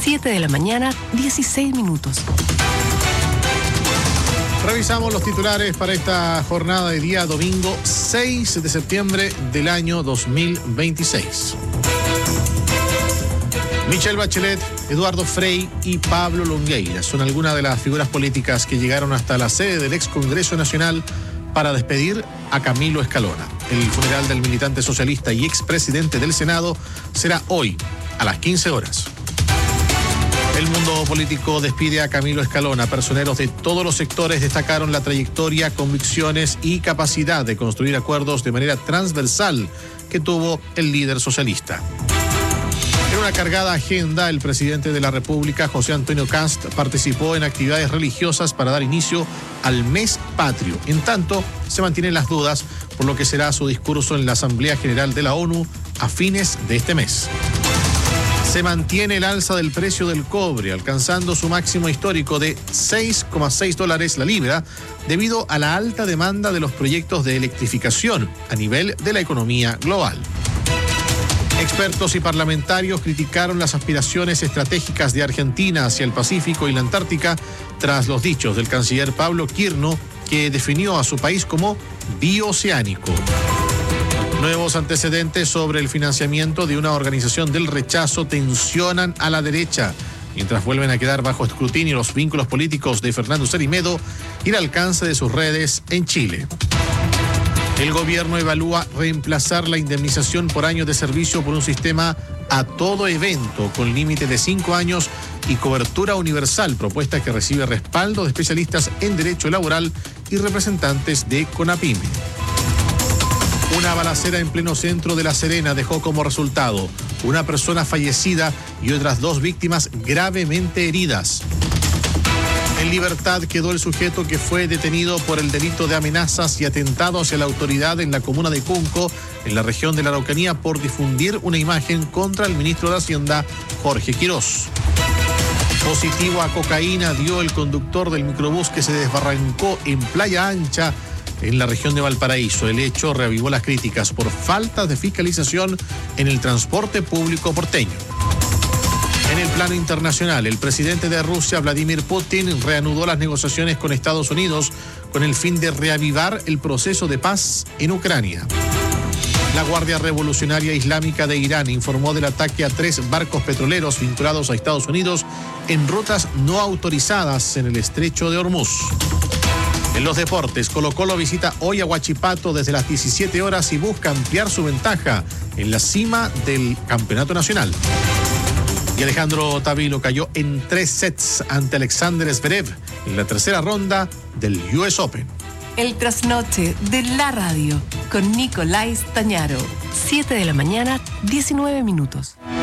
7 de la mañana, 16 minutos. Revisamos los titulares para esta jornada de día domingo 6 de septiembre del año 2026. Michelle Bachelet, Eduardo Frei y Pablo Longueira son algunas de las figuras políticas que llegaron hasta la sede del ex Congreso Nacional para despedir a Camilo Escalona. El funeral del militante socialista y expresidente del Senado será hoy a las 15 horas. El mundo político despide a Camilo Escalona. Personeros de todos los sectores destacaron la trayectoria, convicciones y capacidad de construir acuerdos de manera transversal que tuvo el líder socialista. En una cargada agenda, el presidente de la República, José Antonio Kast, participó en actividades religiosas para dar inicio al mes patrio. En tanto, se mantienen las dudas por lo que será su discurso en la Asamblea General de la ONU a fines de este mes. Se mantiene el alza del precio del cobre, alcanzando su máximo histórico de $6,6 la libra, debido a la alta demanda de los proyectos de electrificación a nivel de la economía global. Expertos y parlamentarios criticaron las aspiraciones estratégicas de Argentina hacia el Pacífico y la Antártica tras los dichos del canciller Pablo Quirno, que definió a su país como bioceánico. Nuevos antecedentes sobre el financiamiento de una organización del rechazo tensionan a la derecha, mientras vuelven a quedar bajo escrutinio los vínculos políticos de Fernando Cerime y el alcance de sus redes en Chile. El gobierno evalúa reemplazar la indemnización por años de servicio por un sistema a todo evento con límite de 5 años y cobertura universal, propuesta que recibe respaldo de especialistas en derecho laboral y representantes de CONAPYME. Una balacera en pleno centro de La Serena dejó como resultado una persona fallecida y otras 2 víctimas gravemente heridas. En libertad quedó el sujeto que fue detenido por el delito de amenazas y atentado hacia la autoridad en la comuna de Cunco, en la región de la Araucanía, por difundir una imagen contra el ministro de Hacienda, Jorge Quirós. Positivo a cocaína dio el conductor del microbús que se desbarrancó en Playa Ancha, en la región de Valparaíso. El hecho reavivó las críticas por falta de fiscalización en el transporte público porteño. En el plano internacional, el presidente de Rusia, Vladimir Putin, reanudó las negociaciones con Estados Unidos con el fin de reavivar el proceso de paz en Ucrania. La Guardia Revolucionaria Islámica de Irán informó del ataque a 3 barcos petroleros vinculados a Estados Unidos en rutas no autorizadas en el estrecho de Hormuz. En los deportes, Colo-Colo visita hoy a Huachipato desde las 17 horas y busca ampliar su ventaja en la cima del campeonato nacional. Y Alejandro Tavilo cayó en 3 sets ante Alexander Zverev en la tercera ronda del US Open. El trasnoche de la radio con Nicolás Tañaro. 7 de la mañana, 19 minutos.